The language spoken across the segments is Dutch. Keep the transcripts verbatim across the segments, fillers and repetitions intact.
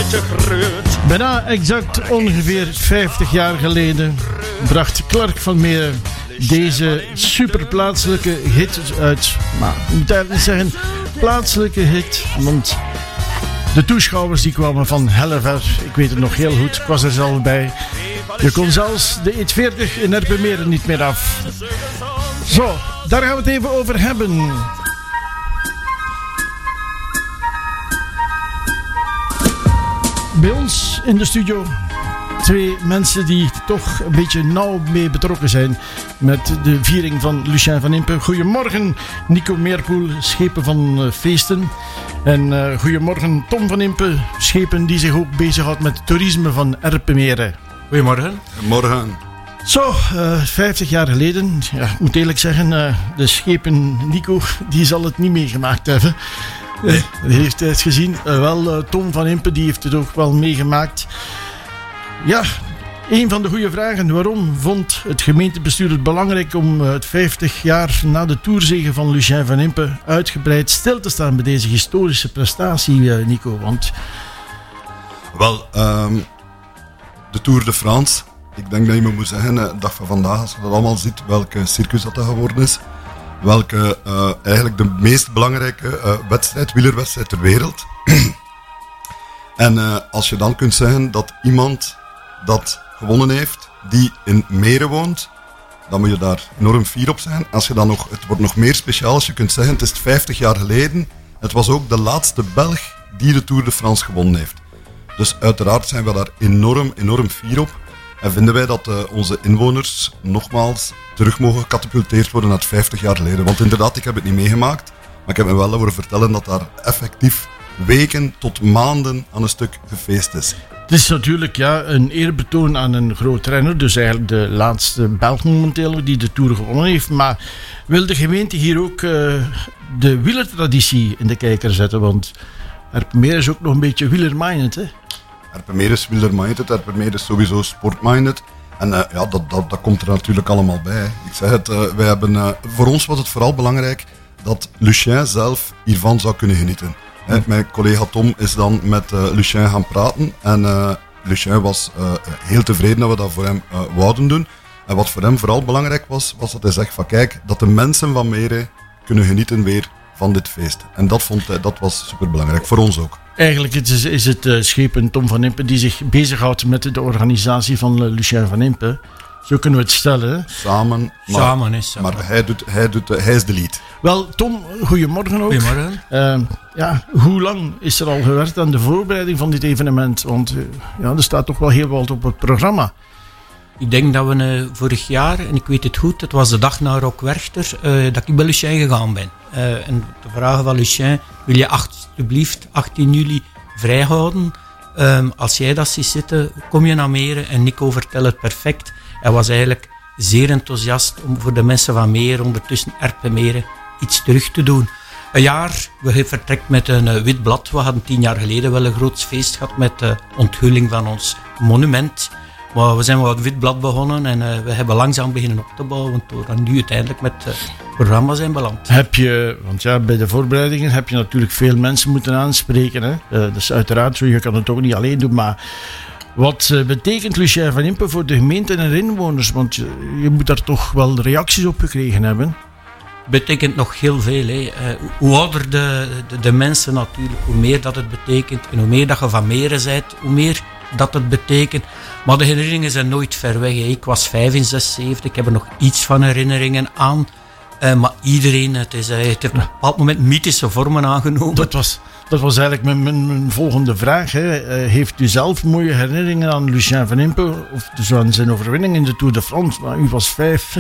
te groot. Bijna exact ongeveer vijftig jaar geleden bracht Clark van Meren deze superplaatselijke hit uit. Maar ik moet eigenlijk zeggen plaatselijke hit, want de toeschouwers die kwamen van Hellever. Ik weet het nog heel goed, ik was er zelf bij. Je kon zelfs de E veertig in Erpenmeren niet meer af. Zo, daar gaan we het even over hebben. Bij ons in de studio twee mensen die toch een beetje nauw mee betrokken zijn met de viering van Lucien van Impe. Goedemorgen Nico Meerpoel, schepen van uh, feesten. En uh, goedemorgen Tom van Impe, schepen die zich ook bezighoudt met toerisme van Erpenmeren. Goedemorgen. Morgen. Zo, uh, vijftig jaar geleden, ja, ik moet eerlijk zeggen, uh, de schepen Nico, die zal het niet meegemaakt hebben. Nee. Uh, heeft hij het gezien. Uh, wel, uh, Tom van Impe, die heeft het ook wel meegemaakt. Ja, een van de goede vragen. Waarom vond het gemeentebestuur het belangrijk om uh, het vijftig jaar na de toerzege van Lucien van Impe uitgebreid stil te staan bij deze historische prestatie, uh, Nico? Want... Wel, um, de Tour de France. Ik denk dat je me moet zeggen, de dag van vandaag, als je dat allemaal ziet, welke circus dat, dat geworden is. Welke uh, eigenlijk de meest belangrijke uh, wedstrijd, wielerwedstrijd ter wereld. En uh, als je dan kunt zeggen dat iemand dat gewonnen heeft, die in Meren woont, dan moet je daar enorm fier op zijn. Als je dan nog, het wordt nog meer speciaal als je kunt zeggen, het is vijftig jaar geleden. Het was ook de laatste Belg die de Tour de France gewonnen heeft. Dus uiteraard zijn we daar enorm, enorm fier op. En vinden wij dat uh, onze inwoners nogmaals terug mogen gecatapulteerd worden naar het vijftig jaar geleden. Want inderdaad, ik heb het niet meegemaakt. Maar ik heb me wel horen vertellen dat daar effectief weken tot maanden aan een stuk gefeest is. Het is natuurlijk ja, een eerbetoon aan een groot renner. Dus eigenlijk de laatste Belg momenteel die de Tour gewonnen heeft. Maar wil de gemeente hier ook uh, de wielertraditie in de kijker zetten? Want Erpenmeren is ook nog een beetje wielerminded, hè? Erpenmeren is wielerminded, Erpenmeren is sowieso sportminded. En uh, ja, dat, dat, dat komt er natuurlijk allemaal bij. Hè. Ik zeg het, uh, wij hebben, uh, voor ons was het vooral belangrijk dat Lucien zelf hiervan zou kunnen genieten. Hè, mm. Mijn collega Tom is dan met uh, Lucien gaan praten. En uh, Lucien was uh, heel tevreden dat we dat voor hem uh, wouden doen. En wat voor hem vooral belangrijk was, was dat hij zegt van kijk, dat de mensen van Meren kunnen genieten weer van dit feest. En dat, vond hij, dat was superbelangrijk, voor ons ook. Eigenlijk is, is het uh, schepen Tom van Impe die zich bezighoudt met de organisatie van uh, Lucien van Impe. Zo kunnen we het stellen. Samen. Maar, Samen is samen. Maar hij, doet, hij, doet, hij is de lead. Wel, Tom, goedemorgen ook. Goedemorgen. Uh, ja, hoe lang is er al gewerkt aan de voorbereiding van dit evenement? Want uh, ja, er staat toch wel heel wat op het programma. Ik denk dat we uh, vorig jaar, en ik weet het goed, het was de dag na Rock Werchter, uh, dat ik bij Lucien gegaan ben. Uh, en te vragen van Lucien, wil je alsjeblieft achttien juli vrijhouden? Um, als jij dat ziet zitten, kom je naar Meren en Nico vertelt het perfect. Hij was eigenlijk zeer enthousiast om voor de mensen van Meren, ondertussen Erpenmeren, iets terug te doen. Een jaar, we vertrekt met een uh, wit blad. We hadden tien jaar geleden wel een groot feest gehad met de onthulling van ons monument. Maar we zijn wel het wit blad begonnen en uh, we hebben langzaam beginnen op te bouwen door dan nu uiteindelijk met het uh, programma zijn beland. Heb je, want ja, bij de voorbereidingen heb je natuurlijk veel mensen moeten aanspreken. Hè? Uh, dat is uiteraard zo, je kan het ook niet alleen doen, maar wat uh, betekent Lucien van Impe voor de gemeente en de inwoners? Want je, je moet daar toch wel reacties op gekregen hebben. Betekent nog heel veel. Hè. Uh, hoe ouder de, de, de mensen natuurlijk, hoe meer dat het betekent. En hoe meer dat je van Meren bent, hoe meer dat het betekent. Maar de herinneringen zijn nooit ver weg. Hè. Ik was vijfenzeventig, ik heb er nog iets van herinneringen aan. Uh, maar iedereen, het, is, uh, het heeft op een bepaald moment mythische vormen aangenomen. Dat was, dat was eigenlijk mijn, mijn, mijn volgende vraag. Hè. Uh, heeft u zelf mooie herinneringen aan Lucien van Impe? Of dus aan zijn overwinning in de Tour de France? Maar u was vijf.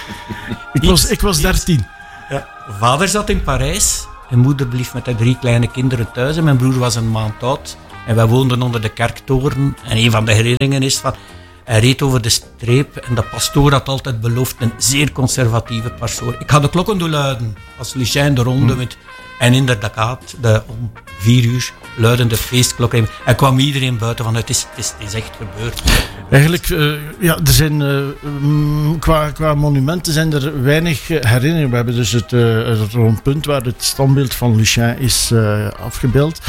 ik, was, ik was dertien. Ja. Vader zat in Parijs en moeder bleef met haar drie kleine kinderen thuis. En mijn broer was een maand oud. En wij woonden onder de kerktoren. En een van de herinneringen is van... Hij reed over de streep en de pastoor had altijd beloofd een zeer conservatieve pastoor. Ik ga de klokken doen luiden als Lucien de ronde hmm. met... En inderdaad, de, om vier uur luiden de feestklokken. En kwam iedereen buiten van het is, het is, het is echt gebeurd. Eigenlijk, uh, ja, er zijn uh, um, qua, qua monumenten zijn er weinig uh, herinneringen. We hebben dus het, uh, het rondpunt waar het standbeeld van Lucien is uh, afgebeeld.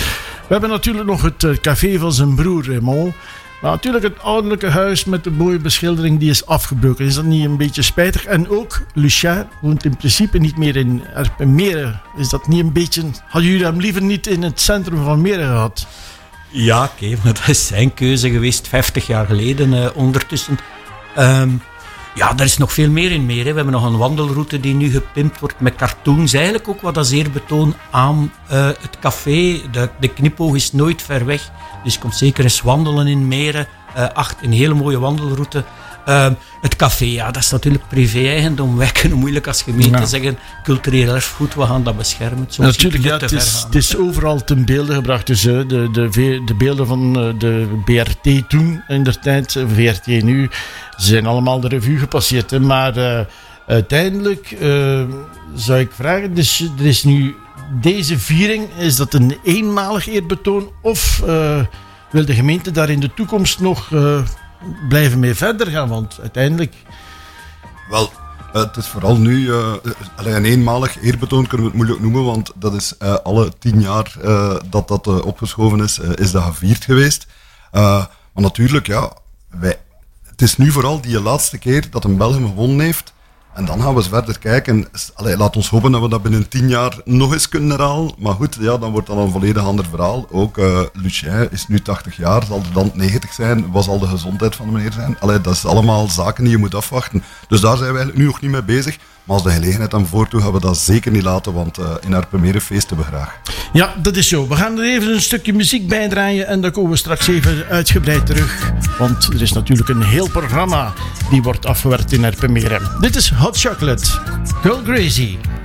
We hebben natuurlijk nog het uh, café van zijn broer Raymond. Maar natuurlijk het ouderlijke huis met de mooie beschildering die is afgebroken. Is dat niet een beetje spijtig? En ook Lucien woont in principe niet meer in Erpenmeren. Is dat niet een beetje... Hadden jullie hem liever niet in het centrum van Meren gehad? Ja, oké, okay, maar dat is zijn keuze geweest, vijftig jaar geleden uh, ondertussen. Um, ja, er is nog veel meer in Meren. We hebben nog een wandelroute die nu gepimpt wordt met cartoons. Eigenlijk ook wat dat zeer betoon aan uh, het café. De, de knipoog is nooit ver weg. Dus je komt zeker eens wandelen in Meren. Uh, acht, een hele mooie wandelroute. Uh, het café, ja, dat is natuurlijk privé-eigendom. Wij kunnen moeilijk als gemeente ja. zeggen, cultureel erfgoed, we gaan dat beschermen. Zo natuurlijk, ja, het, is, het is overal ten beelde gebracht. Dus uh, de, de, de beelden van uh, de B R T toen, in der tijd, V R T nu, zijn allemaal de revue gepasseerd. Hè. Maar uh, uiteindelijk uh, zou ik vragen, dus er is nu deze viering, is dat een eenmalig eerbetoon of uh, wil de gemeente daar in de toekomst nog... Uh, blijven mee verder gaan, want uiteindelijk... Wel, uh, het is vooral nu... Uh, uh, een eenmalig eerbetoon kunnen we het moeilijk noemen, want dat is uh, alle tien jaar uh, dat dat uh, opgeschoven is, uh, is dat gevierd geweest. Uh, maar natuurlijk, ja, wij, het is nu vooral die laatste keer dat een Belgium gewonnen heeft. En dan gaan we eens verder kijken. Allee, laat ons hopen dat we dat binnen tien jaar nog eens kunnen herhalen. Maar goed, ja, dan wordt dat een volledig ander verhaal. Ook uh, Lucien is nu tachtig jaar, zal de dan negentig zijn. Wat zal de gezondheid van de meneer zijn? Allee, dat is allemaal zaken die je moet afwachten. Dus daar zijn we eigenlijk nu nog niet mee bezig. Maar als de gelegenheid aan voortoe gaan we dat zeker niet laten, want uh, in Erpenmeren feesten we graag. Ja, dat is zo. We gaan er even een stukje muziek bij draaien en dan komen we straks even uitgebreid terug. Want er is natuurlijk een heel programma die wordt afgewerkt in Erpenmeren. Dit is Hot Chocolate, Girl Crazy.